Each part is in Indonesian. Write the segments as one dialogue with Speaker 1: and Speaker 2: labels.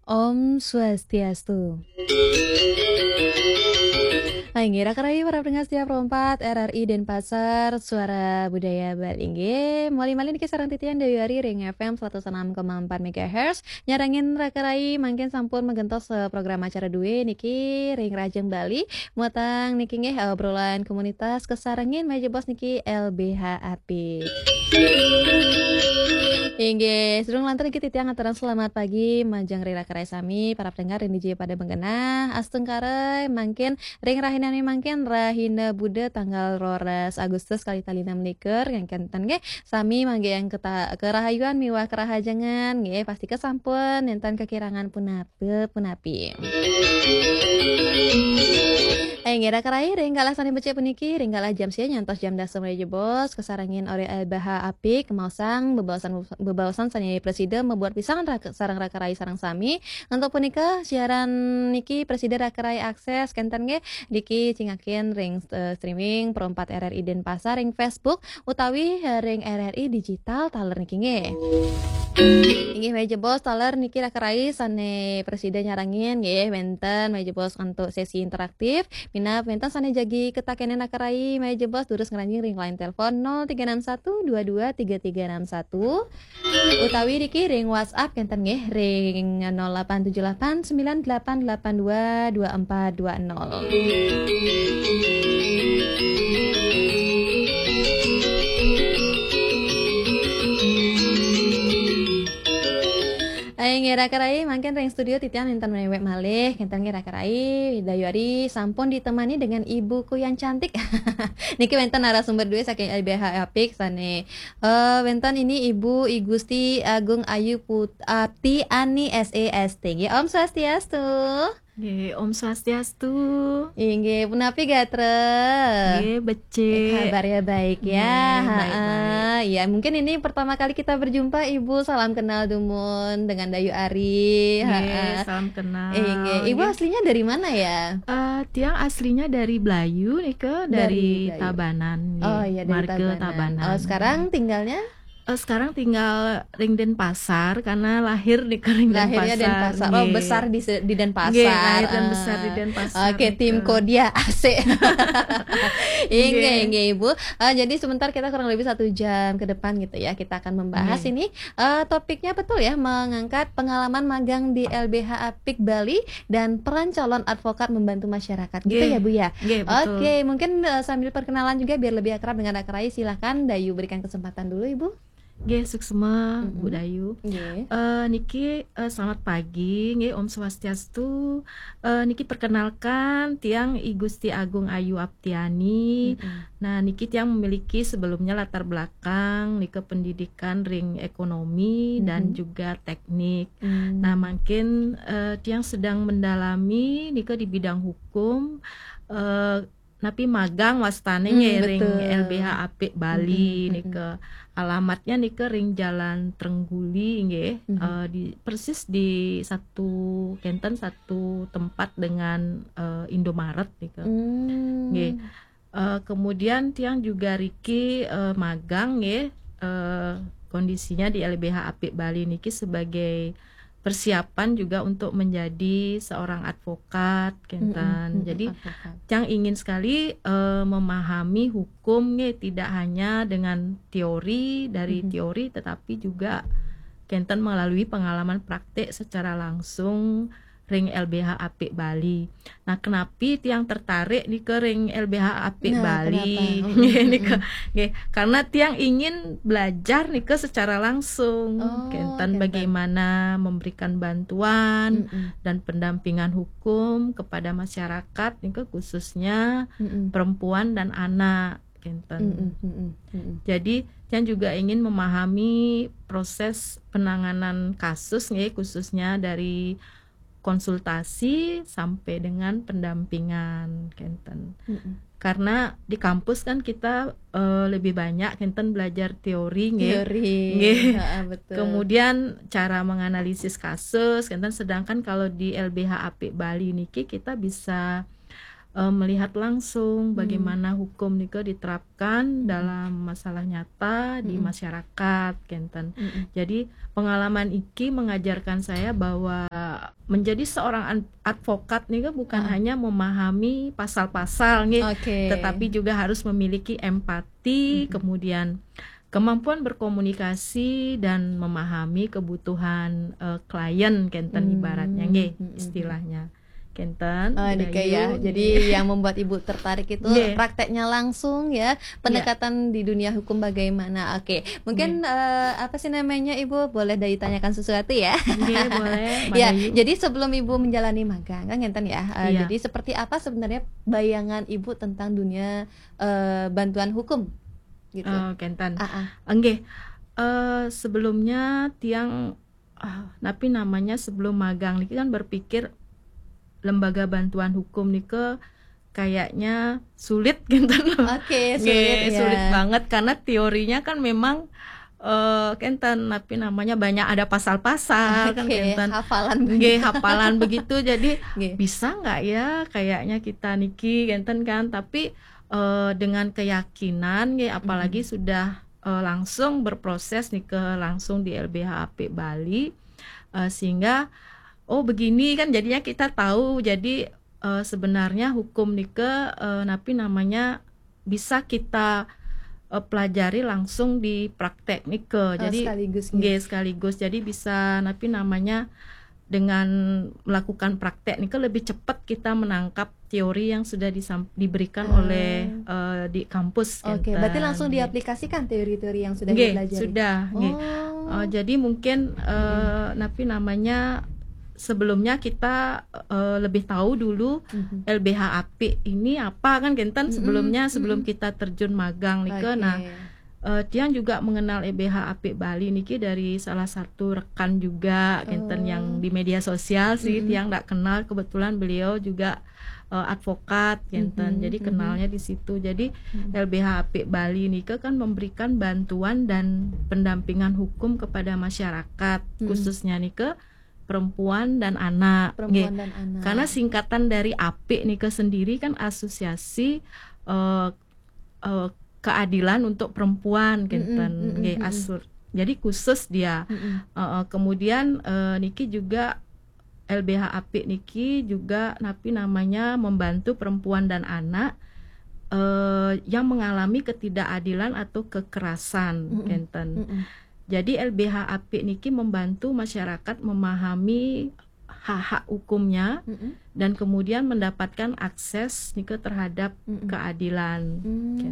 Speaker 1: Om Swastiastu. Ngira karai para pendengar setiap rompat RRI Denpasar Suara Budaya Balingge Mali-mali niki sarang titian dari Ring FM 106,4 MHz nyarangin rakarai mangkin sampun menggentos program acara duwe niki Ring Rajeng Bali muatang niki nggih obrolan komunitas kesarangin meja bos niki LBH Apik. Inggih, sedung lantar iki titiang aturan selamat pagi manjang rira karai sami para pendengar yang DJ pada bengenah asteng karei mangkin ring rahinani mangkin rahina Buddha tanggal 12 Agustus kali talina meliker yang kenten nggih sami mangge yang kerahayuan miwah kerahajangan nggih pasti kesampun enten kekirangan punapi. Ngira karai ringgalah sani becek puniki ringgalah jam sia nyantos jam dasar meja bos kesarangin ore LBH Apik kemausang bebawasan sani presiden membuat pisang sarang rakarai sarang sami untuk punika siaran niki presiden rakarai akses kenten nge diki cingakin ring streaming perempat RRI Denpasar ring Facebook utawi ring RRI digital taler niki nge. Inggih meja bos taler niki rakarai sane presiden nyarangin nggih wenten meja bos untuk sesi interaktif mina wenten sane jagi ketakenen rakarai meja bos terus ngeranjing ring line telepon 0361223361 utawi niki ring WhatsApp kenten nggih ring 0878982420. Ngira karai mangken ring studio titian enten mewek malih kenten ngira karai dayuari sampun ditemani dengan ibuku yang cantik. Niki wenten narasumber dua saking LBH Apik sane wenten ini Ibu I Gusti Agung Ayu Putati Ani SEST. Nggih Om Swastiastu.
Speaker 2: Nggih, Om Swastiastu.
Speaker 1: Inggih, punapi gatre?
Speaker 2: Nggih, becik.
Speaker 1: Kabarnya baik ya. Baik. Ya, mungkin ini pertama kali kita berjumpa Ibu. Salam kenal dumun dengan Dayu Ari.
Speaker 2: Nggih, salam kenal.
Speaker 1: Ibu aslinya dari mana ya?
Speaker 2: Tiang aslinya dari Blayu nih ke dari Tabanan.
Speaker 1: Oh iya, dari
Speaker 2: Tabanan.
Speaker 1: Oh, sekarang tinggalnya?
Speaker 2: Sekarang tinggal ring Denpasar karena lahir di ring Denpasar.
Speaker 1: Lahirnya Denpasar. Oh, besar di Denpasar.
Speaker 2: Lahir dan besar di Denpasar.
Speaker 1: Oke, tim Kodia AC. Inge Ibu. Jadi sebentar kita kurang lebih 1 jam ke depan gitu ya. Kita akan membahas ini topiknya betul ya, mengangkat pengalaman magang di LBH Apik Bali dan peran calon advokat membantu masyarakat. Gitu ya Bu ya. Oke, mungkin sambil perkenalan juga biar lebih akrab dengan Akarai, silakan Dayu berikan kesempatan dulu Ibu.
Speaker 2: Nggih, suksema Bu Dayu. Niki selamat pagi, nggih Om Swastiastu. Niki perkenalkan tiang I Gusti Agung Ayu Aptiani. Nah, niki tiang memiliki sebelumnya latar belakang niki pendidikan ring ekonomi dan juga teknik. Nah, makin tiang sedang mendalami niki di bidang hukum. Napi magang wastane ring LBH Apik Bali nike alamatnya nike ring Jalan Trengguli nggih persis di satu tempat dengan Indomaret nike nggih. Kemudian tiang juga Riki magang nggih kondisinya di LBH Apik Bali niki sebagai persiapan juga untuk menjadi seorang advokat kenten. Jadi yang ingin sekali memahami hukum tidak hanya dengan teori teori tetapi juga kenten melalui pengalaman praktik secara langsung ring LBH Apik Bali. Nah, kenapa tiang tertarik nih ke ring LBH Apik Bali? Karena tiang ingin belajar nih ke secara langsung, kenten bagaimana memberikan bantuan dan pendampingan hukum kepada masyarakat nih ke khususnya perempuan dan anak, kenten. Jadi tiang juga ingin memahami proses penanganan kasus nih khususnya dari konsultasi sampai dengan pendampingan kenten. Karena di kampus kan kita lebih banyak kenten belajar teori.
Speaker 1: Betul.
Speaker 2: Kemudian cara menganalisis kasus kenten, sedangkan kalau di LBH Apik Bali niki kita bisa melihat langsung bagaimana hukum nike diterapkan dalam masalah nyata di masyarakat kenten. Jadi pengalaman iki mengajarkan saya bahwa menjadi seorang advokat nike bukan hanya memahami pasal-pasal nih, tetapi juga harus memiliki empati, kemudian kemampuan berkomunikasi dan memahami kebutuhan klien kenten ibaratnya nggih istilahnya. Kenten.
Speaker 1: Ya. Jadi yang membuat Ibu tertarik itu prakteknya langsung ya, pendekatan di dunia hukum bagaimana. Mungkin apa sih namanya Ibu, boleh ditanyakan sesuatu ya?
Speaker 2: Boleh.
Speaker 1: Ya, jadi sebelum Ibu menjalani magang kan ngenten ya. Jadi seperti apa sebenarnya bayangan Ibu tentang dunia bantuan hukum gitu?
Speaker 2: Kenten. Sebelumnya tiang tapi namanya sebelum magang niki kan berpikir lembaga bantuan hukum nike kayaknya sulit gitu. Sulit banget karena teorinya kan memang kenten tapi namanya banyak ada pasal-pasal kan kenten hafalan begitu jadi bisa nggak ya kayaknya kita niki kenten kan, tapi dengan keyakinan apalagi sudah langsung berproses nih langsung di LBH Apik Bali, sehingga begini kan jadinya kita tahu. Jadi sebenarnya hukum nike napi namanya bisa kita pelajari langsung di praktek nike. Jadi sekaligus jadi bisa napi namanya dengan melakukan praktek nike lebih cepat kita menangkap teori yang sudah diberikan oleh di kampus.
Speaker 1: Berarti langsung diaplikasikan teori-teori yang sudah dipelajari.
Speaker 2: Sudah. Jadi mungkin napi namanya sebelumnya kita lebih tahu dulu LBH Apik ini apa kan kenten sebelum kita terjun magang nike. Nah, Tiang juga mengenal LBH Apik Bali niki dari salah satu rekan juga kenten yang di media sosial sih. Tiang nggak kenal, kebetulan beliau juga advokat kenten. Jadi kenalnya di situ. Jadi LBH Apik Bali niki kan memberikan bantuan dan pendampingan hukum kepada masyarakat khususnya nike perempuan dan anak. Karena singkatan dari Apik nike sendiri kan asosiasi keadilan untuk perempuan kenten. Jadi khusus dia. Kemudian niki juga LBH Apik niki juga napi namanya membantu perempuan dan anak yang mengalami ketidakadilan atau kekerasan kenten. Jadi LBH Apik niki membantu masyarakat memahami hak-hak hukumnya dan kemudian mendapatkan akses nike terhadap keadilan.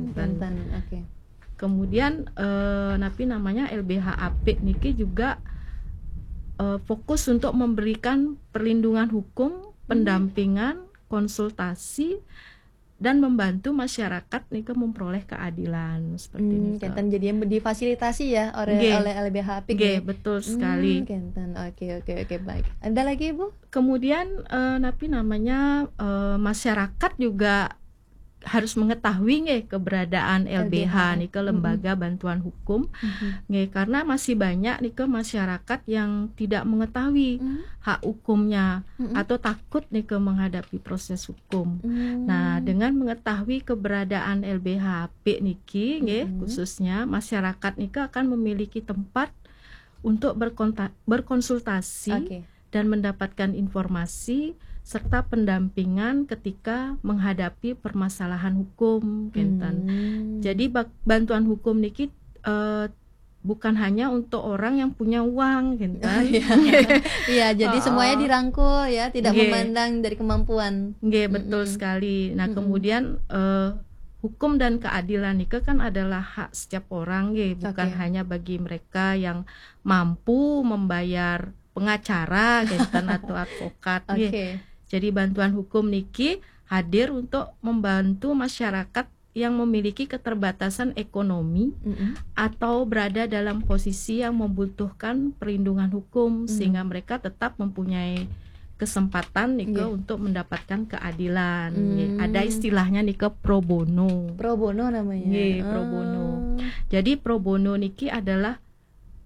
Speaker 2: Kemudian napi namanya LBH Apik niki juga fokus untuk memberikan perlindungan hukum, pendampingan, konsultasi dan membantu masyarakat nike memperoleh keadilan seperti ini.
Speaker 1: Kenten jadi yang difasilitasi ya oleh LBH Apik.
Speaker 2: Betul sekali.
Speaker 1: Kenten. Oke, baik. Ada lagi Ibu?
Speaker 2: Kemudian napi namanya masyarakat juga harus mengetahui keberadaan LBH nike lembaga bantuan hukum karena masih banyak nike masyarakat yang tidak mengetahui hak hukumnya atau takut nike menghadapi proses hukum. Nah, dengan mengetahui keberadaan LBH Apik niki khususnya masyarakat nike akan memiliki tempat untuk berkonsultasi dan mendapatkan informasi serta pendampingan ketika menghadapi permasalahan hukum kenten. Jadi bantuan hukum niki bukan hanya untuk orang yang punya uang kenten.
Speaker 1: Iya, jadi semuanya dirangkul ya, tidak memandang dari kemampuan.
Speaker 2: Betul sekali. Nah, kemudian hukum dan keadilan niki kan adalah hak setiap orang bukan hanya bagi mereka yang mampu membayar pengacara kenten atau advokat. Jadi bantuan hukum niki hadir untuk membantu masyarakat yang memiliki keterbatasan ekonomi atau berada dalam posisi yang membutuhkan perlindungan hukum sehingga mereka tetap mempunyai kesempatan nike untuk mendapatkan keadilan. Ada istilahnya nike pro bono.
Speaker 1: Pro bono namanya.
Speaker 2: Pro bono. Jadi pro bono niki adalah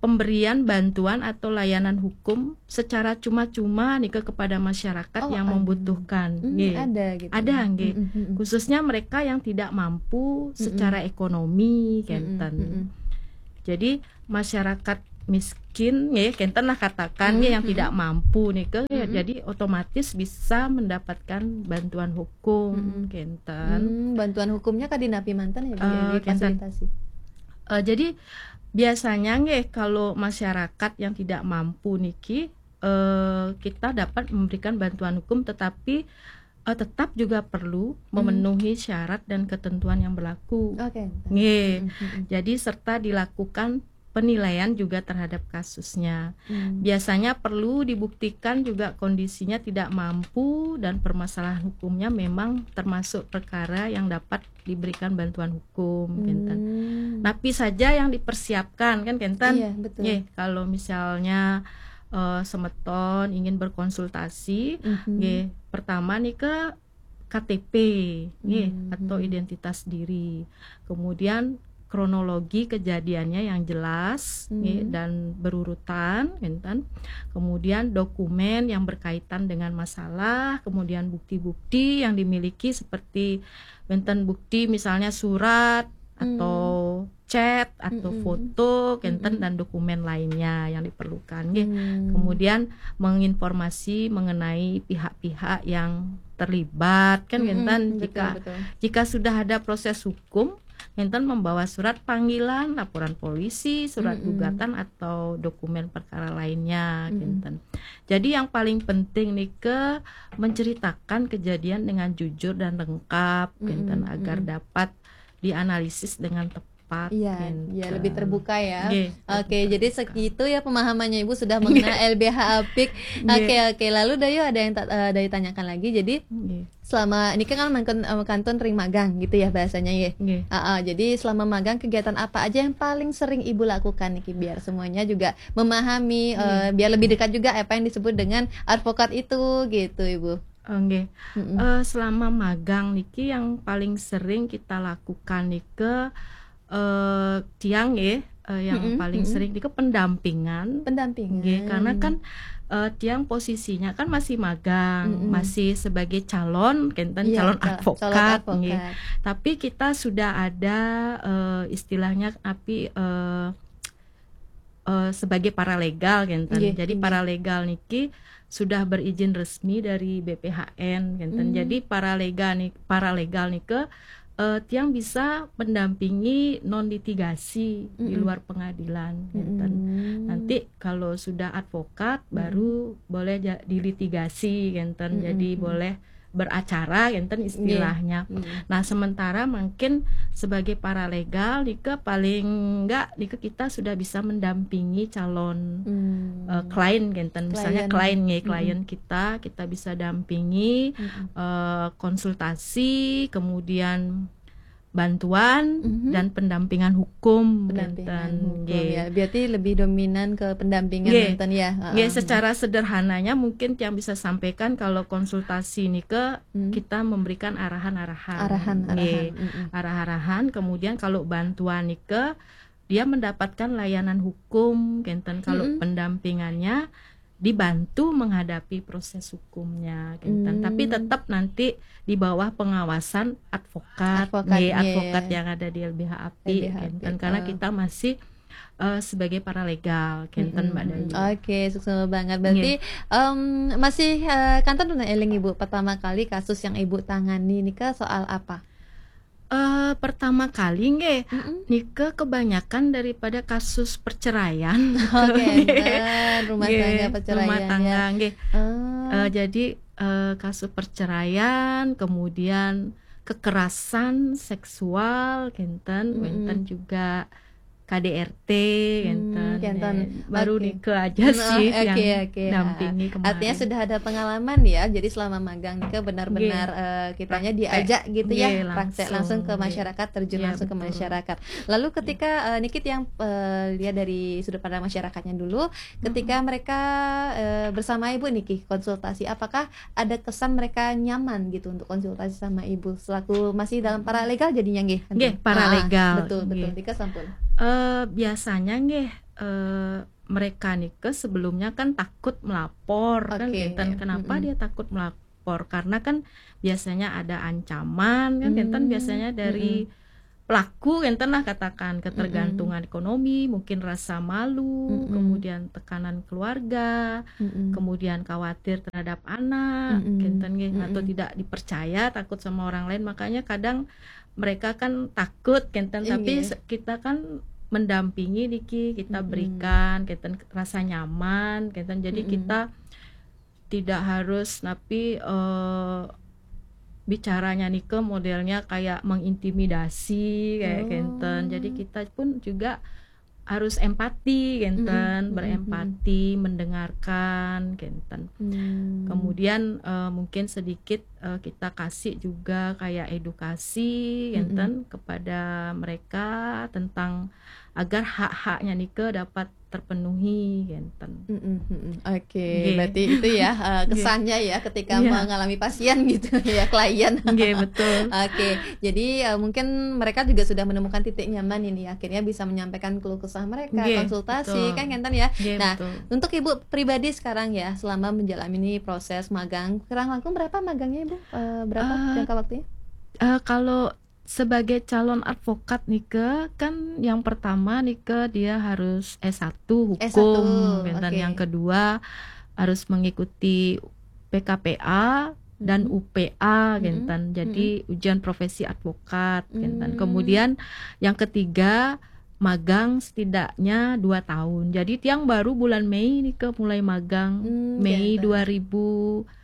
Speaker 2: pemberian bantuan atau layanan hukum secara cuma-cuma nih kepada masyarakat yang membutuhkan.
Speaker 1: Ada gitu.
Speaker 2: Ada nggih. Khususnya mereka yang tidak mampu secara ekonomi kenten. Jadi masyarakat miskin ya kenten lah katakan yang tidak mampu nih jadi otomatis bisa mendapatkan bantuan hukum kenten.
Speaker 1: Bantuan hukumnya kadinapi mantan ya difasilitasi.
Speaker 2: Jadi biasanya nggih kalau masyarakat yang tidak mampu niki kita dapat memberikan bantuan hukum, tetapi tetap juga perlu memenuhi syarat dan ketentuan yang berlaku. Jadi serta dilakukan penilaian juga terhadap kasusnya. Biasanya perlu dibuktikan juga kondisinya tidak mampu dan permasalahan hukumnya memang termasuk perkara yang dapat diberikan bantuan hukum kenten. Napi saja yang dipersiapkan kan kenten.
Speaker 1: Iya, betul.
Speaker 2: Kalau misalnya semeton ingin berkonsultasi, pertama nih ke KTP atau identitas diri. Kemudian kronologi kejadiannya yang jelas dan berurutan enten. Kemudian dokumen yang berkaitan dengan masalah, kemudian bukti-bukti yang dimiliki seperti enten bukti misalnya surat atau chat atau foto kenten dan dokumen lainnya yang diperlukan. Kemudian menginformasi mengenai pihak-pihak yang terlibat kan kenten. Jika sudah ada proses hukum enten membawa surat panggilan, laporan polisi, surat gugatan atau dokumen perkara lainnya enten. Jadi yang paling penting nih menceritakan kejadian dengan jujur dan lengkap enten agar dapat dianalisis dengan tepat.
Speaker 1: Iya, lebih terbuka ya. Oke, jadi segitu ya pemahamannya Ibu sudah mengenai LBH Apik. Oke, lalu Dayu ada yang Dayu tanyakan lagi. Jadi selama ini kan kanton ring magang gitu ya bahasanya ya. Jadi selama magang kegiatan apa aja yang paling sering Ibu lakukan nih biar semuanya juga memahami, biar lebih dekat juga apa yang disebut dengan advokat itu gitu Ibu.
Speaker 2: Selama magang niki yang paling sering kita lakukan nike tiang yang paling sering nike pendampingan. Karena kan tiang posisinya kan masih magang, masih sebagai calon kenten calon advokat. Tapi kita sudah ada istilahnya sebagai paralegal kenten. Jadi paralegal niki sudah berizin resmi dari BPHN kenten. Jadi paralegal nike tiang bisa mendampingi non litigasi di luar pengadilan kenten. Nanti kalau sudah advokat baru boleh dilitigasi kenten. Jadi boleh beracara kenten istilahnya. Nah, sementara mungkin sebagai paralegal nika paling enggak nika kita sudah bisa mendampingi calon klien kenten. Misalnya klien kita bisa dampingi konsultasi, kemudian bantuan dan pendampingan hukum
Speaker 1: ya. Berarti lebih dominan ke pendampingan enten ya.
Speaker 2: Secara sederhananya mungkin yang bisa sampaikan kalau konsultasi ini kita memberikan arahan-arahan. Kemudian kalau bantuan nih dia mendapatkan layanan hukum kenten. Kalau pendampingannya dibantu menghadapi proses hukumnya kenten. Tapi tetap nanti di bawah pengawasan advokat yang ada di LBH Apik kenten. Karena kita masih sebagai paralegal kenten Mbak Dayu.
Speaker 1: Oke, sukses banget. Berarti masih kantor eling Ibu pertama kali kasus yang Ibu tangani nikah soal apa?
Speaker 2: Pertama kali nikah kebanyakan daripada kasus perceraian.
Speaker 1: Rumah tangga perceraian.
Speaker 2: Jadi kasus perceraian, kemudian kekerasan seksual kenten juga KDRT kenten. Baru nikah aja sih yang dampingi kemarin.
Speaker 1: Artinya sudah ada pengalaman ya. Jadi selama magang nikah benar-benar kitanya diajak gitu ya, praktek langsung ke masyarakat, terjun langsung ke masyarakat. Lalu ketika Nikit yang lihat dari sudut pandang masyarakatnya dulu, ketika mereka bersama Ibu Niki konsultasi, apakah ada kesan mereka nyaman gitu untuk konsultasi sama Ibu selaku masih dalam paralegal jadinya
Speaker 2: paralegal.
Speaker 1: Betul Nika sampun.
Speaker 2: Biasanya nggih mereka nike sebelumnya kan takut melapor kan kinten. Kenapa dia takut melapor? Karena kan biasanya ada ancaman kan kinten, biasanya dari pelaku kinten lah, katakan ketergantungan ekonomi, mungkin rasa malu, kemudian tekanan keluarga, kemudian khawatir terhadap anak kinten nggih, atau tidak dipercaya, takut sama orang lain. Makanya kadang mereka kan takut kinten, tapi kita kan mendampingi niki, kita berikan kinten rasa nyaman kinten. Jadi kita tidak harus tapi bicaranya nike modelnya kayak mengintimidasi kayak kinten. Jadi kita pun juga harus empati kinten, berempati, mendengarkan kinten. Kemudian mungkin sedikit kita kasih juga kayak edukasi kinten kepada mereka tentang agar hak-haknya nike dapat terpenuhi kinten.
Speaker 1: Berarti itu ya kesannya ya ketika mengalami pasien gitu ya, klien.
Speaker 2: Betul.
Speaker 1: Jadi mungkin mereka juga sudah menemukan titik nyaman ini, akhirnya bisa menyampaikan keluh kesah mereka, konsultasi kan kinten ya. Nah, untuk Ibu pribadi sekarang ya, selama menjalani proses magang, kurang langkung berapa magangnya Ibu? Berapa jangka waktunya?
Speaker 2: Kalau sebagai calon advokat nike kan yang pertama nike dia harus S1 hukum kinten. Yang kedua harus mengikuti PKPA dan UPA kinten. Jadi ujian profesi advokat kinten. Kemudian yang ketiga magang setidaknya 2 tahun. Jadi tiang baru bulan Mei nike mulai magang, Mei 2026.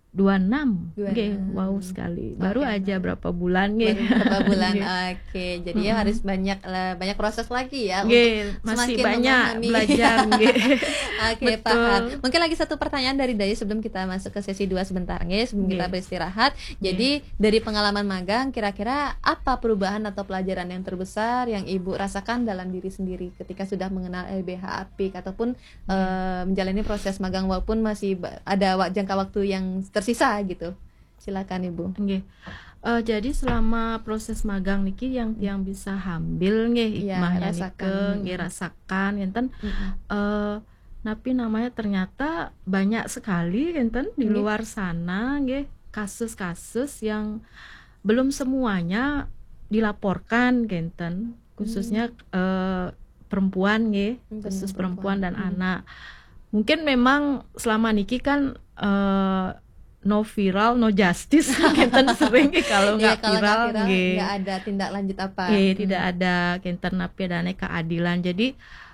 Speaker 2: Wow sekali. Baru aja berapa bulan
Speaker 1: jadi ya harus banyak proses lagi ya
Speaker 2: untuk masih banyak belajar.
Speaker 1: Paham. Mungkin lagi satu pertanyaan dari Dayu sebelum kita masuk ke sesi 2 sebentar sebelum kita beristirahat. Jadi dari pengalaman magang, kira-kira apa perubahan atau pelajaran yang terbesar yang Ibu rasakan dalam diri sendiri ketika sudah mengenal LBH Apik ataupun menjalani proses magang walaupun masih ada jangka waktu yang tersisa gitu. Silakan Ibu.
Speaker 2: Jadi selama proses magang niki yang bisa hambil hikmahnya niki rasakan kinten. Tapi namanya ternyata banyak sekali kinten di luar sana kasus-kasus yang belum semuanya dilaporkan kinten, khususnya perempuan khusus perempuan dan anak. Mungkin memang selama niki kan no viral, no justice kinten sering kalau nggak viral
Speaker 1: nggak ada tindak lanjut apa.
Speaker 2: Tidak ada kinten napi ada keadilan. Jadi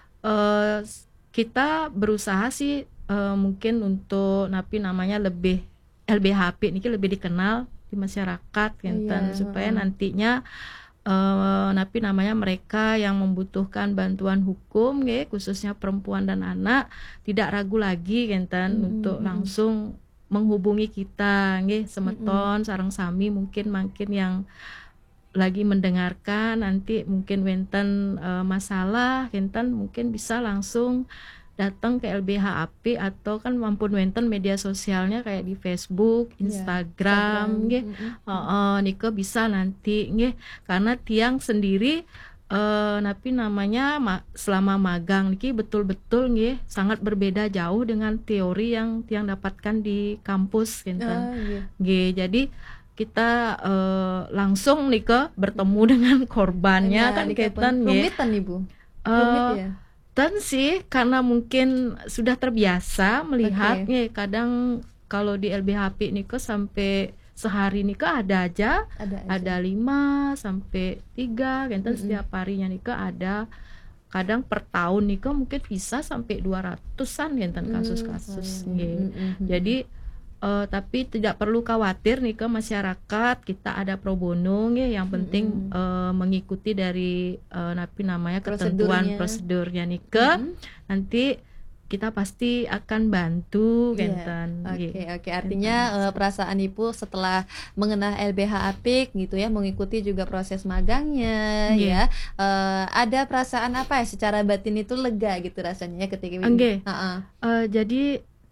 Speaker 2: kita berusaha sih mungkin untuk napi namanya lebih LBHP niki lebih dikenal di masyarakat kinten, supaya nantinya napi namanya mereka yang membutuhkan bantuan hukum khususnya perempuan dan anak tidak ragu lagi kinten untuk langsung menghubungi kita semeton sareng sami mungkin yang lagi mendengarkan nanti mungkin wenten masalah kinten mungkin bisa langsung datang ke LBH Apik atau kan maupun wenten media sosialnya kayak di Facebook, Instagram nike bisa nanti karena tiang sendiri napi namanya selama magang niki betul-betul sangat berbeda jauh dengan teori yang tiang dapatkan di kampus kinten. Jadi kita langsung nike bertemu dengan korbannya kan kinten
Speaker 1: rumitan Ibu.
Speaker 2: Dan sih karena mungkin sudah terbiasa melihat kadang kalau di LBHP nike sampai sehari nikah ada 5 sampai 3 kinten setiap harinya nikah ada. Kadang per tahun nikah mungkin bisa sampai 200-an kinten kasus-kasus Jadi tapi tidak perlu khawatir nikah masyarakat, kita ada pro bono yang penting mengikuti dari napi namanya ketentuan prosedurnya nikah. Nanti kita pasti akan bantu kinten.
Speaker 1: Artinya perasaan Ibu setelah mengenal LBH Apik gitu ya, mengikuti juga proses magangnya ada perasaan apa ya secara batin itu lega gitu rasanya ketika
Speaker 2: jadi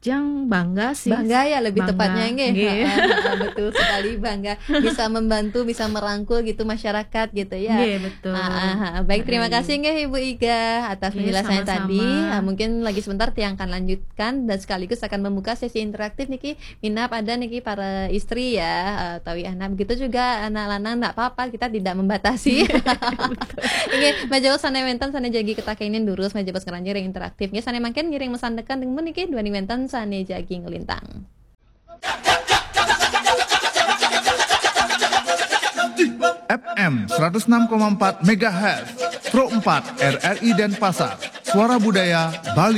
Speaker 2: Jang bangga sih.
Speaker 1: Bangga ya lebih
Speaker 2: Bangga,
Speaker 1: tepatnya nggih.
Speaker 2: nggih.
Speaker 1: Betul sekali, bangga bisa membantu, bisa merangkul gitu masyarakat gitu ya.
Speaker 2: Nggih, betul.
Speaker 1: Baik, terima kasih nggih Ibu Iga atas
Speaker 2: Nggih,
Speaker 1: penjelasannya
Speaker 2: sama-sama.
Speaker 1: tadi. Mungkin lagi sebentar Tiang akan lanjutkan dan sekaligus akan membuka sesi interaktif niki. Minap ada niki para istri ya, tawi anak begitu juga anak lanang enggak apa-apa, kita tidak membatasi. Nggih, majawos sane wenten sane jagi ketakenin durus majawos ngeranjir yang interaktif. Nggih sane mangken ngiring mesandekan dengan niki dua wenten sane jagi ngelintang.
Speaker 3: FM 106,4 MHz Pro 4 RRI Denpasar. Suara Budaya Bali.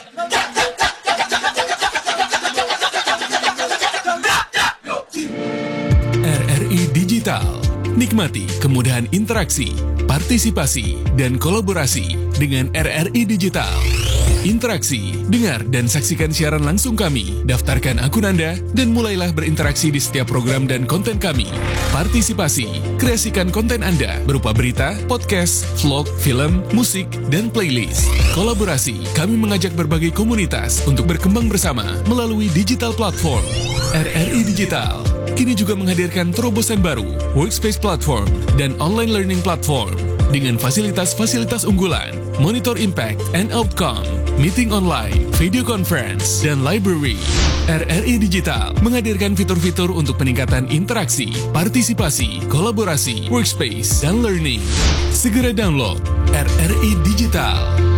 Speaker 4: RRI Digital. Nikmati kemudahan interaksi, partisipasi, dan kolaborasi dengan RRI Digital. Interaksi, dengar dan saksikan siaran langsung kami, daftarkan akun Anda, dan mulailah berinteraksi di setiap program dan konten kami. Partisipasi, kreasikan konten Anda berupa berita, podcast, vlog, film, musik, dan playlist. Kolaborasi, kami mengajak berbagai komunitas untuk berkembang bersama melalui digital platform. RRI Digital kini juga menghadirkan terobosan baru, workspace platform, dan online learning platform dengan fasilitas-fasilitas unggulan, monitor impact and outcome, meeting online, video conference, dan library. RRI Digital menghadirkan fitur-fitur untuk peningkatan interaksi, partisipasi, kolaborasi, workspace, dan learning. Segera download RRI Digital.